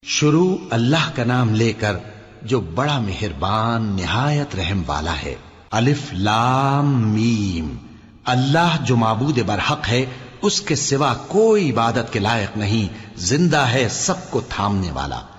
शुरू अल्लाह का नाम लेकर जो बड़ा मेहरबान निहायत रहम वाला है। अलिफ लाम मीम। अल्लाह जो माबूद बरहक है, उसके सिवा कोई इबादत के लायक नहीं, जिंदा है सबको थामने वाला।